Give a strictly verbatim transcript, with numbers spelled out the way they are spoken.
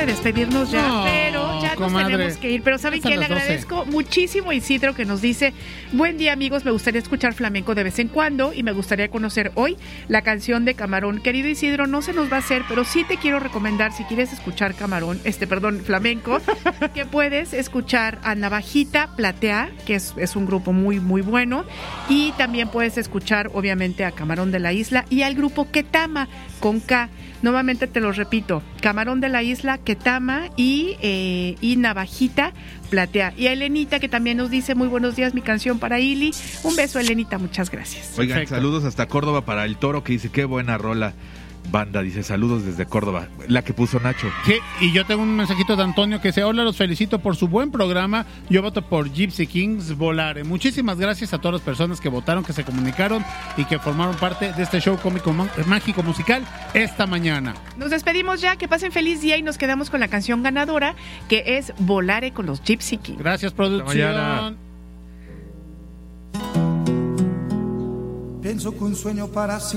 despedirnos ya, no, pero ya nos comadre, tenemos que ir. Pero ¿saben qué? Le agradezco muchísimo a Isidro que nos dice: buen día, amigos, me gustaría escuchar flamenco de vez en cuando y me gustaría conocer hoy la canción de Camarón. Querido Isidro, no se nos va a hacer, pero sí te quiero recomendar, si quieres escuchar Camarón, este, perdón, flamenco, que puedes escuchar a Navajita Platea, que es, es un grupo muy, muy bueno, y también puedes escuchar, obviamente, a Camarón de la Isla y al grupo Ketama, con K. Nuevamente te lo repito: Camarón de la Isla, Ketama y, eh, y Navajita Platea. Y a Elenita, que también nos dice: muy buenos días, mi canción para Ili. Un beso, Elenita, muchas gracias. Oigan, perfecto. Saludos hasta Córdoba para el Toro, que dice: qué buena rola. Banda, dice: saludos desde Córdoba, la que puso Nacho. Sí, y yo tengo un mensajito de Antonio que dice: hola, los felicito por su buen programa, yo voto por Gypsy Kings Volare. Muchísimas gracias a todas las personas que votaron, que se comunicaron y que formaron parte de este show cómico mágico musical esta mañana. Nos despedimos ya, que pasen feliz día y nos quedamos con la canción ganadora, que es Volare con los Gypsy Kings. Gracias, producción. Pienso que un sueño para siempre